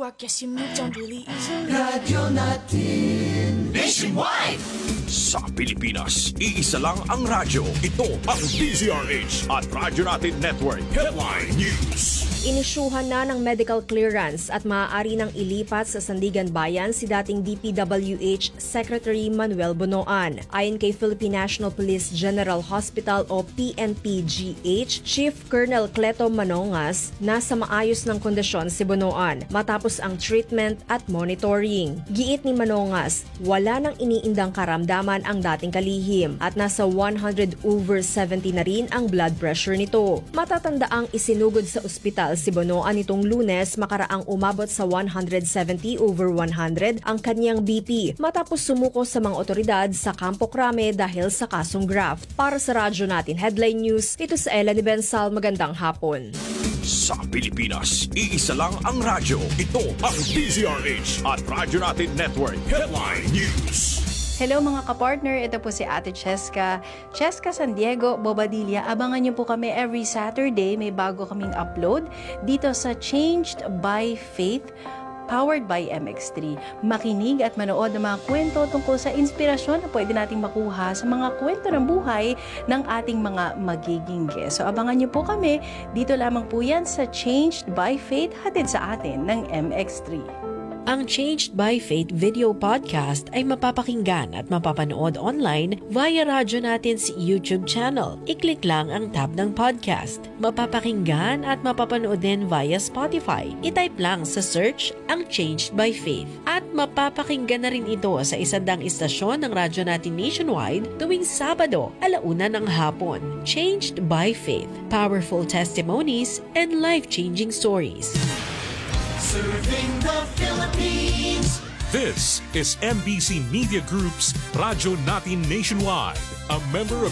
I guess you moved on really easily. Radyo natin Nationwide! Sa Pilipinas, iisa lang ang radyo. Ito ang DZRH at Radyo Natin Network Headline News. Inisyuhan na ng medical clearance at maaari nang ilipat sa Sandigan Bayan si dating DPWH Secretary Manuel Bonoan. Ayon kay Philippine National Police General Hospital o PNP-GH, Chief Colonel Cleto Manongas, nasa maayos ng kondisyon si Bonoan matapos ang treatment at monitoring. Giit ni Manongas, wala nang iniindang karamdaman ang dating kalihim at nasa 100/70 na rin ang blood pressure nito. Matatandaang isinugod sa ospital si Bonoan nitong Lunes makaraang umabot sa 170/100 ang kanyang BP matapos sumuko sa mga otoridad sa Campo Crame dahil sa kasong graft. Para sa Radyo Natin Headline News, ito sa Ella Ni Bensal. Magandang hapon. Sa Pilipinas, iisa lang ang radyo. Ito ang DZRH at Radyo Natin Network Headline News. Hello mga kapartner, ito po si Ate Cheska San Diego, Bobadilla. Abangan niyo po kami every Saturday, may bago kaming upload dito sa Changed by Faith, powered by MX3. Makinig at manood ng mga kwento tungkol sa inspirasyon na pwede nating makuha sa mga kwento ng buhay ng ating mga magiging guest. So abangan niyo po kami, dito lamang po yan sa Changed by Faith, hatid sa atin ng MX3. Ang Changed by Faith video podcast ay mapapakinggan at mapapanood online via Radyo Natin's YouTube channel. I-click lang ang tab ng podcast. Mapapakinggan at mapapanood din via Spotify. I-type lang sa search ang Changed by Faith. At mapapakinggan na rin ito sa 100 istasyon ng Radyo Natin nationwide tuwing Sabado, 1:00 ng hapon. Changed by Faith. Powerful testimonies and life-changing stories. Serving the Philippines. This is MBC Media Group's Radyo Natin Nationwide, a member of